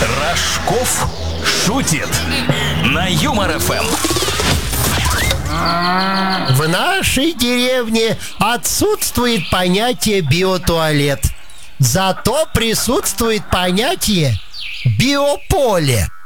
Рожков шутит на Юмор ФМ. В нашей деревне отсутствует понятие биотуалет. Зато присутствует понятие биополе.